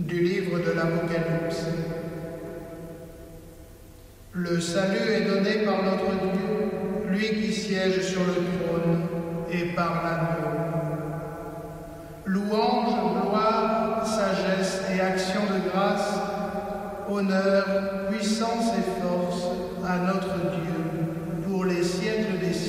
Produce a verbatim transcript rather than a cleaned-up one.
Du livre de l'Apocalypse. Le salut est donné par notre Dieu, lui qui siège sur le trône, et par l'agneau. Louange, gloire, sagesse et action de grâce, honneur, puissance et force à notre Dieu pour les siècles.